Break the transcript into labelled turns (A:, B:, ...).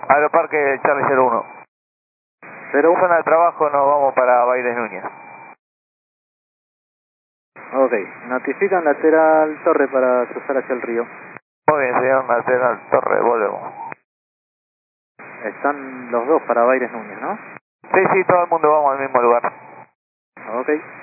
A: Aeroparque Charlie 01.
B: 01.
A: Zona de trabajo, nos vamos para Bailes Núñez.
B: Ok, notifican lateral torre para cruzar hacia el río.
A: Muy bien, señor lateral torre, volvemos.
B: Están los dos para Bailes Núñez, ¿no?
A: Sí, todo el mundo vamos al mismo lugar.
B: Ok.